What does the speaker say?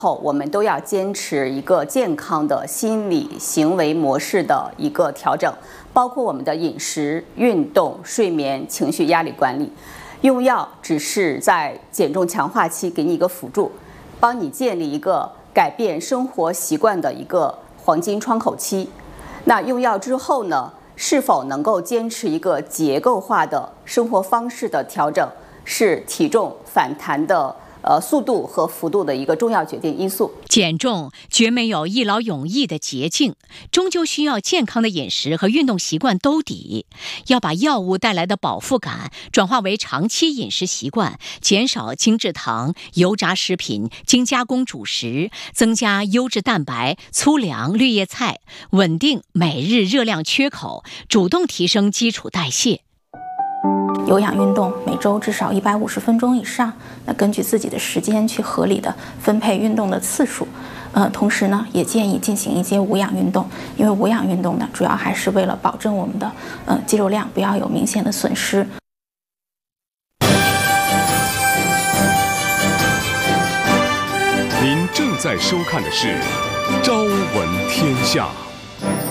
后，我们都要坚持一个健康的心理行为模式的一个调整，包括我们的饮食、运动、睡眠、情绪压力管理。用药只是在减重强化期给你一个辅助，帮你建立一个改变生活习惯的一个黄金窗口期。那用药之后呢，是否能够坚持一个结构化的生活方式的调整，是体重反弹的速度和幅度的一个重要决定因素。 减重绝没有一劳永逸的捷径，终究需要健康的饮食和运动习惯兜底。要把药物带来的饱腹感转化为长期饮食习惯，减少精制糖、油炸食品、精加工主食，增加优质蛋白、粗粮、绿叶菜，稳定每日热量缺口，主动提升基础代谢。 有氧运动每周至少150分钟以上，那根据自己的时间去合理的分配运动的次数。同时呢，也建议进行一些无氧运动，因为无氧运动呢，主要还是为了保证我们的肌肉量不要有明显的损失。 您正在收看的是《朝闻天下》。